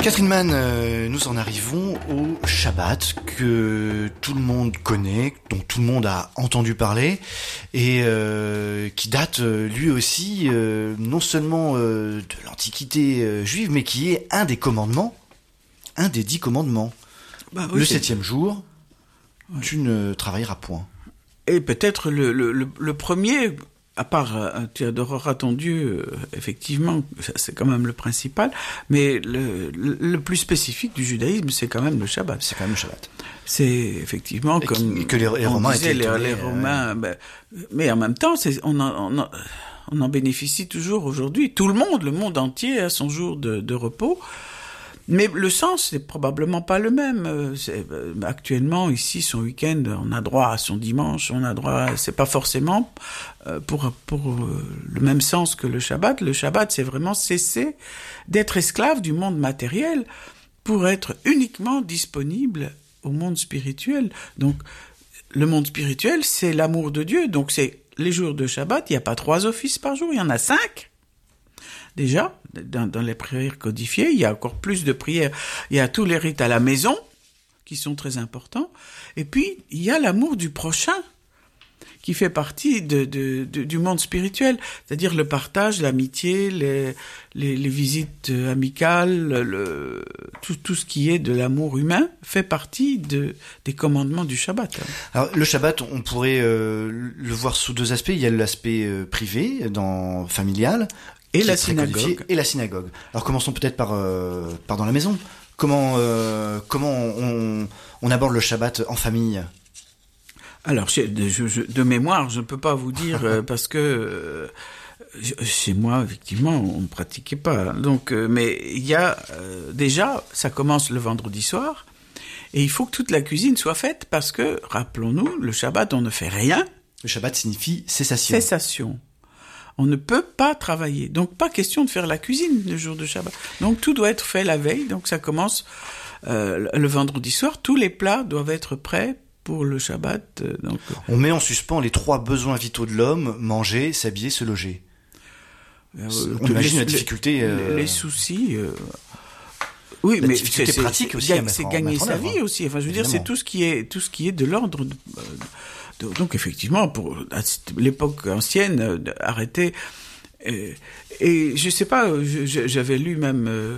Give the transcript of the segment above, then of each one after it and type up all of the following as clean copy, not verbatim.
Catherine Mann, nous en arrivons au Shabbat que tout le monde connaît, dont tout le monde a entendu parler et qui date lui aussi non seulement de l'Antiquité juive, mais qui est un des commandements, un des 10 commandements. Bah oui, le 7e jour, tu ne travailleras point. Et peut-être le premier, à part tu adoreras ton Dieu, effectivement, c'est quand même le principal, mais le plus spécifique du judaïsme, c'est quand même le Shabbat. C'est quand même le Shabbat. C'est effectivement comme que les Romains disaient, étaient les Romains, mais en même temps, on en bénéficie toujours aujourd'hui. Tout le monde entier a son jour de repos. Mais le sens, c'est probablement pas le même. Actuellement, ici, son week-end, on a droit à son dimanche, on a droit, c'est pas forcément pour le même sens que le Shabbat. Le Shabbat, c'est vraiment cesser d'être esclave du monde matériel pour être uniquement disponible au monde spirituel. Donc, le monde spirituel, c'est l'amour de Dieu. Donc, c'est les jours de Shabbat, il n'y a pas 3 offices par jour, il y en a 5. Déjà, dans les prières codifiées, il y a encore plus de prières. Il y a tous les rites à la maison, qui sont très importants. Et puis, il y a l'amour du prochain, qui fait partie du monde spirituel. C'est-à-dire le partage, l'amitié, les visites amicales, tout ce qui est de l'amour humain fait partie des commandements du Shabbat. Alors, le Shabbat, on pourrait le voir sous 2 aspects. Il y a l'aspect privé, familial, et la synagogue. Et la synagogue. Alors commençons peut-être par dans la maison. Comment on aborde le Shabbat en famille? Alors de mémoire, je ne peux pas vous dire parce que chez moi effectivement on ne pratiquait pas. Donc mais il y a déjà ça commence le vendredi soir et il faut que toute la cuisine soit faite parce que rappelons-nous le Shabbat on ne fait rien. Le Shabbat signifie cessation. Cessation. On ne peut pas travailler. Donc, pas question de faire la cuisine le jour de Shabbat. Donc, tout doit être fait la veille. Donc, ça commence le vendredi soir. Tous les plats doivent être prêts pour le Shabbat. Donc, on met en suspens les 3 besoins vitaux de l'homme, manger, s'habiller, se loger. On imagine la difficulté... Les soucis... oui, mais c'est pratique aussi. C'est gagner sa vie aussi. Enfin, je veux dire, c'est tout ce qui est de l'ordre... Donc effectivement, pour l'époque ancienne, arrêter. Et je sais pas, j'avais lu même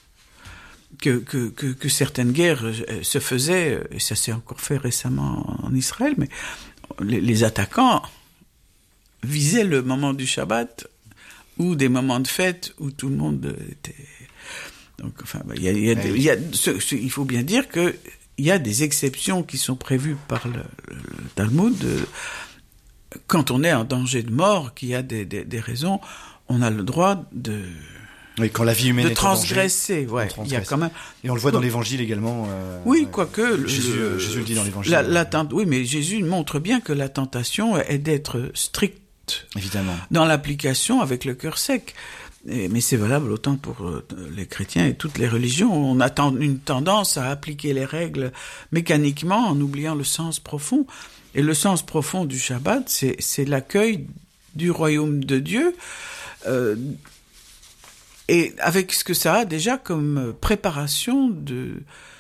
que certaines guerres se faisaient, et ça s'est encore fait récemment en Israël, mais les attaquants visaient le moment du Shabbat ou des moments de fête où tout le monde était. Donc enfin, il faut bien dire que il y a des exceptions qui sont prévues par le Talmud. Quand on est en danger de mort, qu'il y a des raisons, on a le droit de... Oui, quand la vie humaine est transgresser, en danger, il y a quand même... Et on le voit dans l'Évangile également. Oui, quoique... Jésus le dit dans l'Évangile. Oui, mais Jésus montre bien que la tentation est d'être strict. Évidemment. Dans l'application avec le cœur sec. Mais c'est valable autant pour les chrétiens et toutes les religions. On a une tendance à appliquer les règles mécaniquement en oubliant le sens profond. Et le sens profond du Shabbat, c'est l'accueil du royaume de Dieu et avec ce que ça a déjà comme préparation de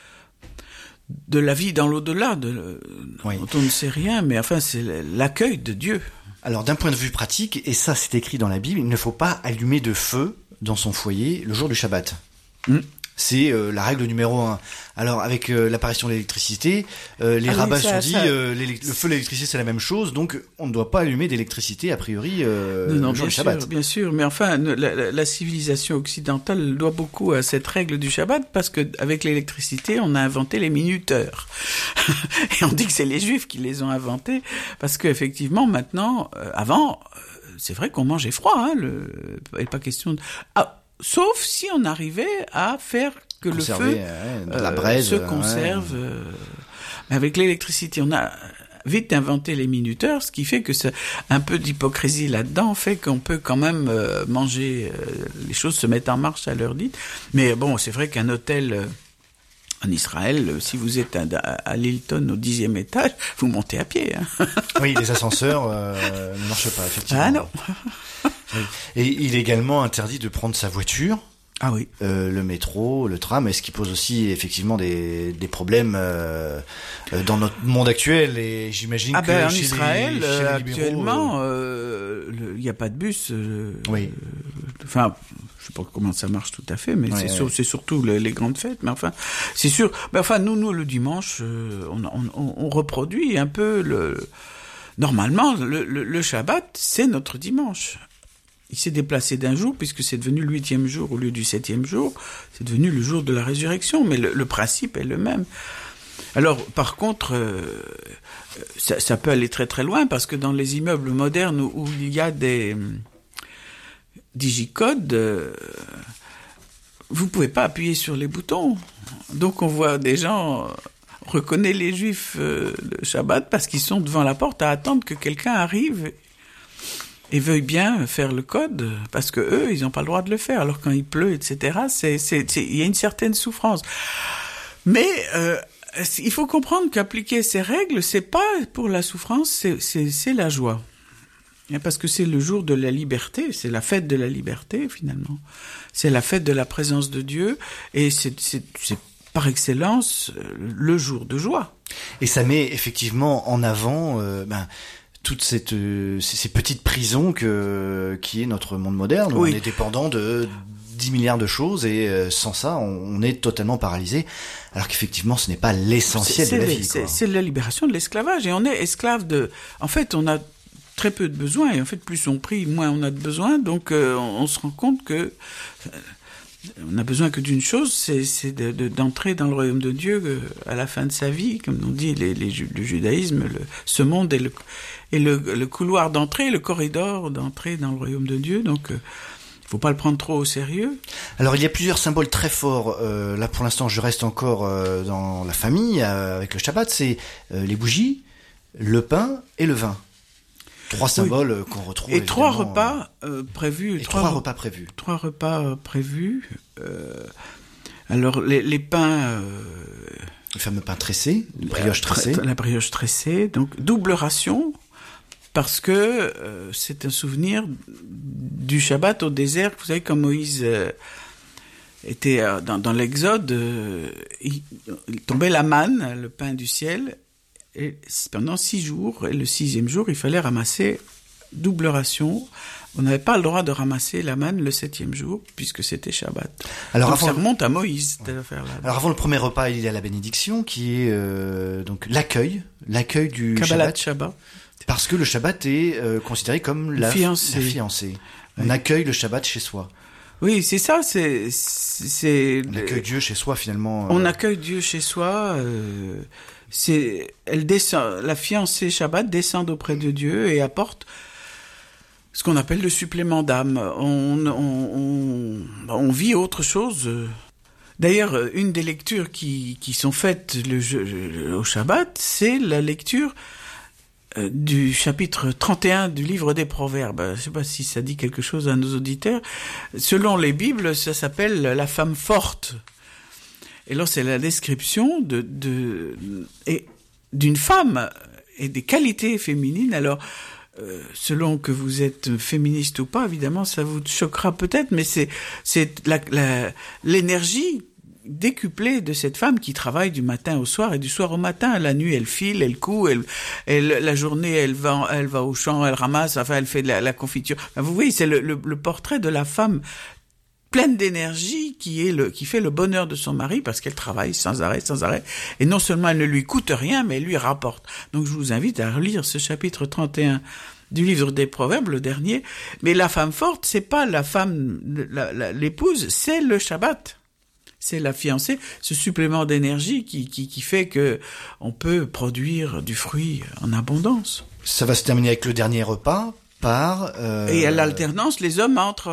la vie dans l'au-delà, oui. Dont on ne sait rien, mais enfin c'est l'accueil de Dieu. Alors d'un point de vue pratique, et ça c'est écrit dans la Bible, il ne faut pas allumer de feu dans son foyer le jour du Shabbat. C'est la règle numéro 1. Alors avec l'apparition de l'électricité, les rabbins se sont dit le feu, l'électricité c'est la même chose, donc on ne doit pas allumer d'électricité a priori le jour du Shabbat. Bien sûr, mais enfin la civilisation occidentale doit beaucoup à cette règle du Shabbat parce que avec l'électricité on a inventé les minuteurs et on dit que c'est les Juifs qui les ont inventés parce que effectivement maintenant, avant c'est vrai qu'on mangeait froid, il n'est pas question de sauf si on arrivait à faire que conserver, le feu la braise, se conserve. Mais avec l'électricité, on a vite inventé les minuteurs, ce qui fait que c'est un peu d'hypocrisie là-dedans, fait qu'on peut quand même manger, les choses se mettent en marche à l'heure dite. Mais bon, c'est vrai qu'un hôtel en Israël, si vous êtes à l'Hilton au 10e étage, vous montez à pied. Hein. Oui, les ascenseurs ne marchent pas, effectivement. Ah non. Oui. Et il est également interdit de prendre sa voiture Ah oui. Le métro, le tram, et ce qui pose aussi effectivement des problèmes dans notre monde actuel. Et j'imagine que en chez Israël, les libéraux, actuellement, il n'y a pas de bus. Oui. Enfin, je sais pas comment ça marche tout à fait, mais c'est surtout les grandes fêtes. Mais enfin, c'est sûr. Mais enfin, nous le dimanche, on reproduit un peu Normalement, le Shabbat, c'est notre dimanche. Il s'est déplacé d'un jour, puisque c'est devenu le 8e jour au lieu du 7e jour. C'est devenu le jour de la résurrection, mais le principe est le même. Alors, par contre, ça peut aller très très loin, parce que dans les immeubles modernes où il y a des digicodes, vous pouvez pas appuyer sur les boutons. Donc on voit des gens... On reconnaît les Juifs le Shabbat parce qu'ils sont devant la porte à attendre que quelqu'un arrive et veuille bien faire le code, parce que eux, ils n'ont pas le droit de le faire. Alors quand il pleut, etc., il y a une certaine souffrance. Mais il faut comprendre qu'appliquer ces règles, c'est pas pour la souffrance, c'est la joie. Parce que c'est le jour de la liberté, c'est la fête de la liberté finalement. C'est la fête de la présence de Dieu, et c'est par excellence le jour de joie. Et ça met effectivement en avant toutes ces petites prisons qui est notre monde moderne, où on est dépendant de 10 milliards de choses, et sans ça, on est totalement paralysé, alors qu'effectivement, ce n'est pas l'essentiel de la vie. C'est la libération de l'esclavage, et on est esclave de... En fait, on a très peu de besoins, et en fait, plus on prie, moins on a de besoins, donc on se rend compte que... on n'a besoin que d'une chose, c'est d'entrer dans le royaume de Dieu à la fin de sa vie, comme on dit le judaïsme, ce monde est le couloir d'entrée, le corridor d'entrée dans le royaume de Dieu, donc il faut pas le prendre trop au sérieux. Alors il y a plusieurs symboles très forts, là pour l'instant je reste encore dans la famille avec le Shabbat, c'est les bougies, le pain et le vin. 3 symboles qu'on retrouve. Et 3 repas prévus. 3 repas prévus. 3 repas prévus. Alors les pains. Le fameux pain tressé, la brioche tressée. La brioche tressée. Donc double ration, parce que c'est un souvenir du Shabbat au désert. Vous savez, quand Moïse était dans l'Exode, il tombait la manne, le pain du ciel. Et pendant 6 jours, et le 6e jour, il fallait ramasser double ration. On n'avait pas le droit de ramasser la manne le 7e jour, puisque c'était Shabbat. Alors donc ça remonte à Moïse, cette affaire-là. Alors avant le premier repas, il y a la bénédiction, qui est donc l'accueil du Kabbalat Shabbat. Parce que le Shabbat est considéré comme la fiancée. On accueille le Shabbat chez soi. Oui, c'est ça, On accueille Dieu chez soi, finalement. On accueille Dieu chez soi... elle descend, la fiancée Shabbat descend auprès de Dieu et apporte ce qu'on appelle le supplément d'âme. On vit autre chose. D'ailleurs, une des lectures qui sont faites au Shabbat, c'est la lecture du chapitre 31 du livre des Proverbes. Je ne sais pas si ça dit quelque chose à nos auditeurs. Selon les Bibles, ça s'appelle la femme forte. Et là, c'est la description d'une femme et des qualités féminines. Alors, selon que vous êtes féministe ou pas, évidemment, ça vous choquera peut-être, mais c'est l'énergie décuplée de cette femme qui travaille du matin au soir et du soir au matin. La nuit, elle file, elle coud, la journée, elle va au champ, elle ramasse, enfin, elle fait de la confiture. Enfin, vous voyez, c'est le portrait de la femme pleine d'énergie qui fait le bonheur de son mari parce qu'elle travaille sans arrêt. Et non seulement elle ne lui coûte rien, mais elle lui rapporte. Donc je vous invite à relire ce chapitre 31 du livre des Proverbes, le dernier. Mais la femme forte, c'est pas la femme, l'épouse, c'est le Shabbat. C'est la fiancée, ce supplément d'énergie qui fait que on peut produire du fruit en abondance. Ça va se terminer avec le dernier repas. Et à l'alternance, les hommes entrent.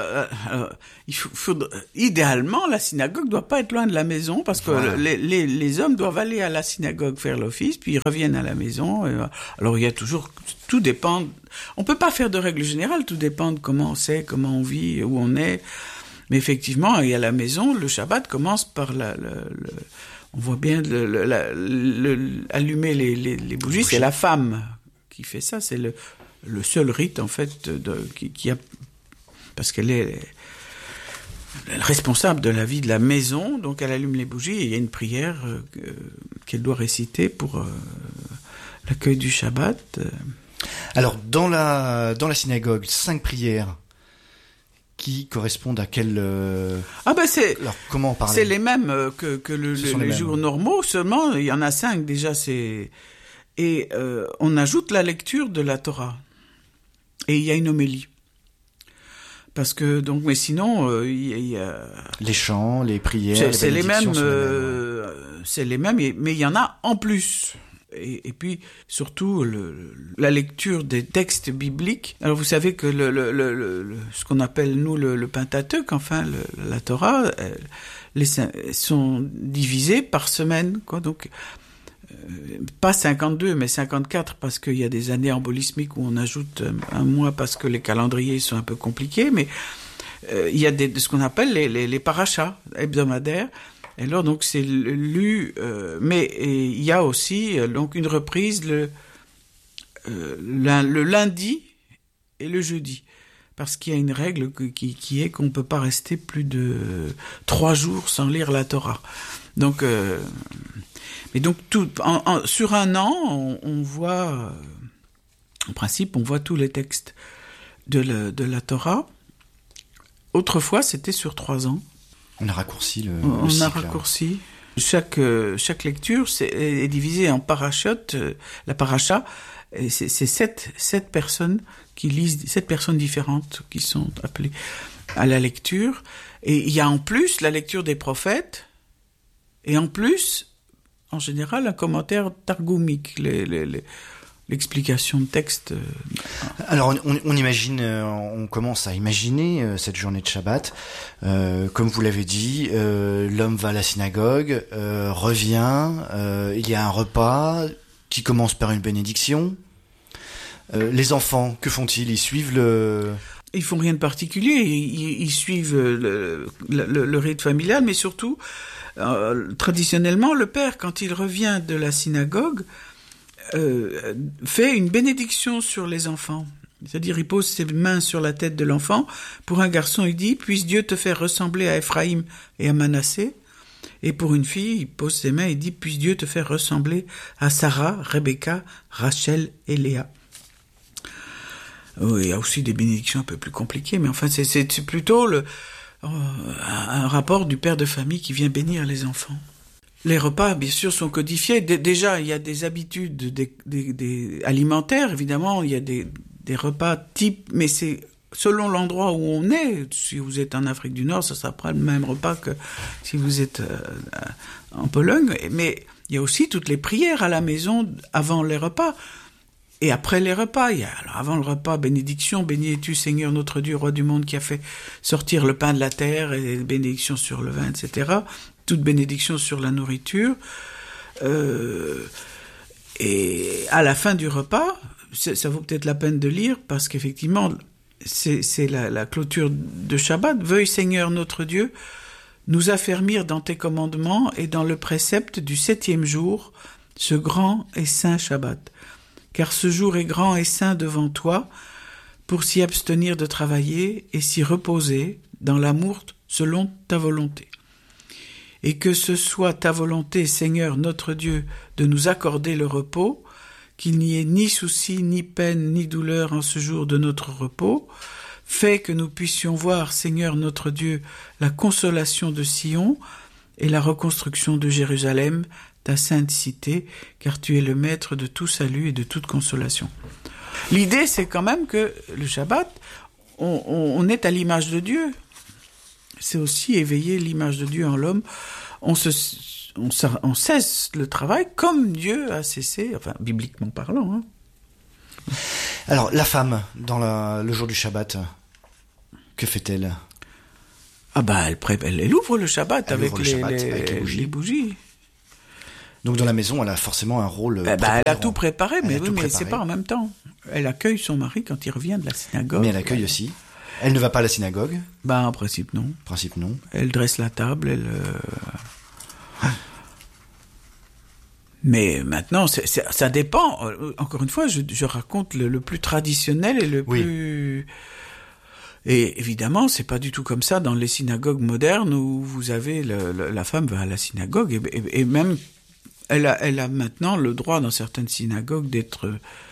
Idéalement, la synagogue doit pas être loin de la maison parce que les hommes doivent aller à la synagogue faire l'office, puis ils reviennent à la maison. Alors il y a toujours, tout dépend. On peut pas faire de règle générale. Tout dépend de comment on sait, comment on vit, où on est. Mais effectivement, il y a la maison. Le Shabbat commence par on voit bien allumer les bougies. C'est la femme qui fait ça. C'est le seul rite en fait qui a, parce qu'elle est responsable de la vie de la maison, donc elle allume les bougies et il y a une prière qu'elle doit réciter pour l'accueil du Shabbat. Alors, dans la synagogue, 5 prières qui correspondent à quel... Alors, comment parler ? C'est les mêmes que les jours normaux, seulement il y en a 5 déjà, et on ajoute la lecture de la Torah. Et il y a une homélie. Parce que, donc, mais sinon, il y a... Les chants, les prières, c'est les mêmes, c'est les mêmes, mais il y en a en plus. Et puis, surtout, la lecture des textes bibliques. Alors, vous savez que ce qu'on appelle, nous, le Pentateuque, enfin, la Torah, sont divisés par semaine, quoi. Donc, pas 52, mais 54, parce qu'il y a des années embolismiques où on ajoute un mois parce que les calendriers sont un peu compliqués, mais il y a ce qu'on appelle les parachas hebdomadaires. Et alors, donc, c'est lu, mais il y a aussi donc une reprise le lundi et le jeudi. Parce qu'il y a une règle qui est qu'on ne peut pas rester plus de 3 jours sans lire la Torah. Donc, mais donc, sur un an, on voit, en principe, on voit tous les textes de la Torah. Autrefois, c'était sur 3 ans. On a raccourci le On cycle. a raccourci. Chaque lecture est divisée en parachutes. La paracha, c'est 7 personnes qui lisent, 7 personnes différentes qui sont appelées à la lecture. Et il y a en plus la lecture des prophètes, et en plus, en général, un commentaire targoumique, l'explication de texte. Alors on imagine, on commence à imaginer cette journée de Shabbat. Comme vous l'avez dit, l'homme va à la synagogue, revient, il y a un repas qui commence par une bénédiction. Les enfants, que font-ils ? Ils suivent Ils font rien de particulier, ils suivent le rite familial, mais surtout, traditionnellement, le père, quand il revient de la synagogue, fait une bénédiction sur les enfants. C'est-à-dire, il pose ses mains sur la tête de l'enfant. Pour un garçon, il dit « Puisse Dieu te faire ressembler à Ephraïm et à Manassé ». Et pour une fille, il pose ses mains et dit « Puisse Dieu te faire ressembler à Sarah, Rebecca, Rachel et Léa ». Il y a aussi des bénédictions un peu plus compliquées, mais enfin, c'est plutôt un rapport du père de famille qui vient bénir les enfants. Les repas, bien sûr, sont codifiés. Déjà, il y a des habitudes des alimentaires. Évidemment, il y a des repas types, mais c'est selon l'endroit où on est. Si vous êtes en Afrique du Nord, ça sera pas le même repas que si vous êtes en Pologne. Mais il y a aussi toutes les prières à la maison avant les repas. Et après les repas, alors avant le repas, bénédiction, béni es-tu Seigneur notre Dieu, roi du monde qui a fait sortir le pain de la terre, et bénédiction sur le vin, etc. Toute bénédiction sur la nourriture. Et à la fin du repas, ça vaut peut-être la peine de lire, parce qu'effectivement, c'est la clôture de Shabbat. Veuille Seigneur notre Dieu nous affermir dans tes commandements et dans le précepte du 7e jour, ce grand et saint Shabbat. Car ce jour est grand et saint devant toi, pour s'y abstenir de travailler et s'y reposer dans l'amour selon ta volonté. Et que ce soit ta volonté, Seigneur notre Dieu, de nous accorder le repos, qu'il n'y ait ni souci, ni peine, ni douleur en ce jour de notre repos. Fais que nous puissions voir, Seigneur notre Dieu, la consolation de Sion et la reconstruction de Jérusalem, ta sainte cité, car tu es le maître de tout salut et de toute consolation. L'idée, c'est quand même que le Shabbat, on est à l'image de Dieu. C'est aussi éveiller l'image de Dieu en l'homme. On cesse le travail comme Dieu a cessé, enfin, bibliquement parlant. Hein. Alors, la femme, dans le jour du Shabbat, que fait-elle ? Ah bah, elle ouvre le Shabbat avec les bougies. Donc dans la maison, elle a forcément un rôle. Elle a tout préparé, mais c'est pas en même temps. Elle accueille son mari quand il revient de la synagogue. Mais elle accueille aussi. Elle ne va pas à la synagogue. En principe non. Elle dresse la table. Mais maintenant, ça dépend. Encore une fois, je raconte le plus traditionnel et le plus. Et évidemment, c'est pas du tout comme ça dans les synagogues modernes où vous avez la femme va à la synagogue et même elle a maintenant le droit dans certaines synagogues d'être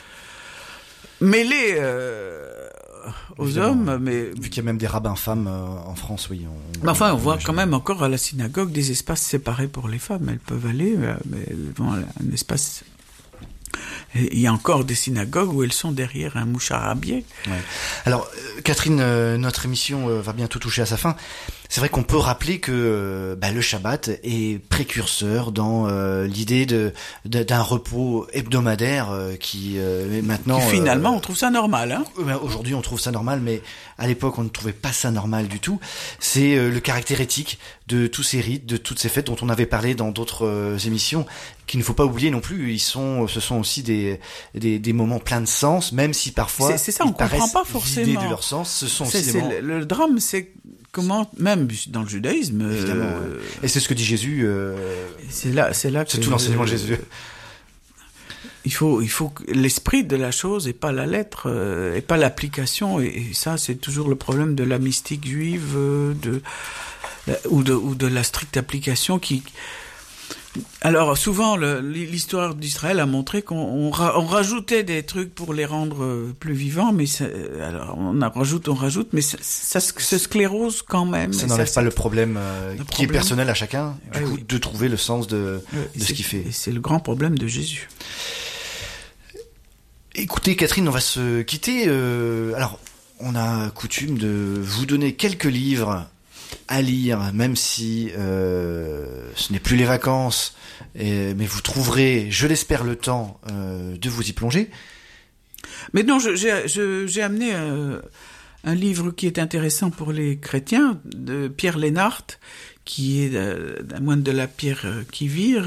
mêlée aux Évidemment. hommes, mais Vu qu'il y a même des rabbins femmes en France, oui. mais enfin, on voit quand même encore à la synagogue des espaces séparés pour les femmes. Elles peuvent aller, mais elles vont à un espace. Et il y a encore des synagogues où elles sont derrière un moucharabier. Ouais. Alors, Catherine, notre émission va bientôt toucher à sa fin. C'est vrai qu'on peut rappeler que le Shabbat est précurseur dans l'idée d'un repos hebdomadaire qui maintenant... Finalement, on trouve ça normal. Hein. Aujourd'hui, on trouve ça normal, mais à l'époque, on ne trouvait pas ça normal du tout. C'est le caractère éthique de tous ces rites, de toutes ces fêtes dont on avait parlé dans d'autres émissions, qu'il ne faut pas oublier non plus. Ce sont aussi des moments pleins de sens, même si parfois c'est ça, on comprend pas forcément vidés de leur sens. Ce sont aussi des moments... le drame, c'est comment, même dans le judaïsme, évidemment. Et c'est ce que dit Jésus. C'est là que c'est tout l'enseignement de Jésus. Il faut que l'esprit de la chose et pas la lettre, et pas l'application. Et ça, c'est toujours le problème de la mystique juive, ou de la stricte application qui. Alors souvent l'histoire d'Israël a montré qu'on rajoutait des trucs pour les rendre plus vivants, mais alors on rajoute, mais ça se sclérose quand même. Ça n'enlève pas le problème qui est personnel à chacun, du coup, oui. de trouver le sens de ce qu'il fait. Et c'est le grand problème de Jésus. Écoutez, Catherine, on va se quitter. Alors, on a coutume de vous donner quelques livres à lire, même si ce n'est plus les vacances, mais vous trouverez, je l'espère, le temps de vous y plonger. Mais non, j'ai amené un livre qui est intéressant pour les chrétiens, de Pierre Lénart, qui est un moine de la Pierre qui vire,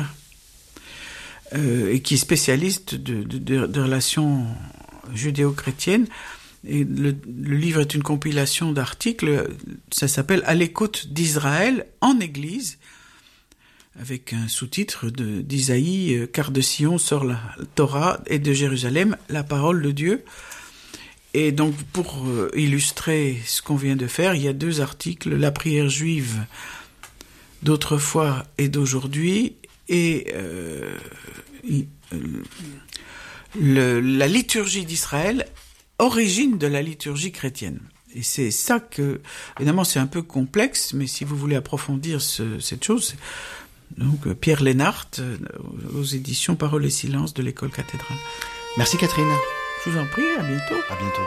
et qui est spécialiste de relations judéo-chrétiennes. Et le livre est une compilation d'articles, ça s'appelle « À l'écoute d'Israël en Église », avec un sous-titre d'Isaïe, « Car de Sion sort la Torah et de Jérusalem la parole de Dieu ». Et donc, pour illustrer ce qu'on vient de faire, il y a 2 articles, « La prière juive d'autrefois et d'aujourd'hui » et la liturgie d'Israël, origine de la liturgie chrétienne. Et c'est ça que, évidemment, c'est un peu complexe, mais si vous voulez approfondir cette chose, donc Pierre Lénart, aux éditions Parole et Silence de l'École cathédrale. Merci Catherine. Je vous en prie, à bientôt. À bientôt.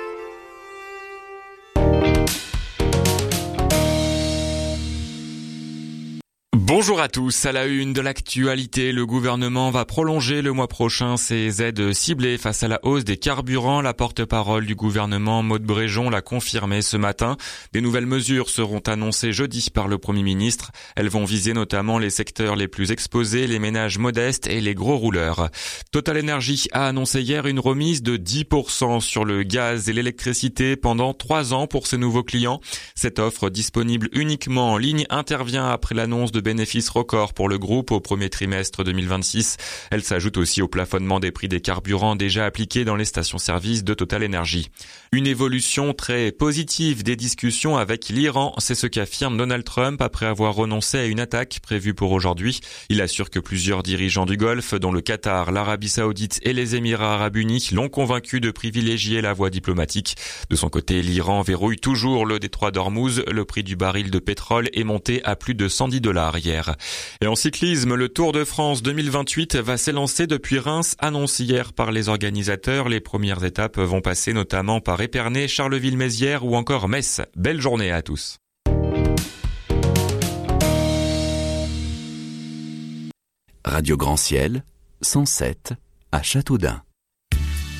Bonjour à tous, à la une de l'actualité, le gouvernement va prolonger le mois prochain ses aides ciblées face à la hausse des carburants. La porte-parole du gouvernement, Maud Bréjon, l'a confirmé ce matin. Des nouvelles mesures seront annoncées jeudi par le Premier ministre. Elles vont viser notamment les secteurs les plus exposés, les ménages modestes et les gros rouleurs. Total Energy a annoncé hier une remise de 10% sur le gaz et l'électricité pendant 3 ans pour ses nouveaux clients. Cette offre, disponible uniquement en ligne, intervient après l'annonce de bénéfices record pour le groupe au premier trimestre 2026. Elle s'ajoute aussi au plafonnement des prix des carburants déjà appliqués dans les stations-service de Total Energy. Une évolution très positive des discussions avec l'Iran, c'est ce qu'affirme Donald Trump après avoir renoncé à une attaque prévue pour aujourd'hui. Il assure que plusieurs dirigeants du Golfe, dont le Qatar, l'Arabie Saoudite et les Émirats Arabes Unis, l'ont convaincu de privilégier la voie diplomatique. De son côté, l'Iran verrouille toujours le détroit d'Ormuz. Le prix du baril de pétrole est monté à plus de $110 hier. Et en cyclisme, le Tour de France 2028 va s'élancer depuis Reims, annoncé hier par les organisateurs. Les premières étapes vont passer notamment par Épernay, Charleville-Mézières ou encore Metz. Belle journée à tous. Radio Grand Ciel, 107 à Châteaudun.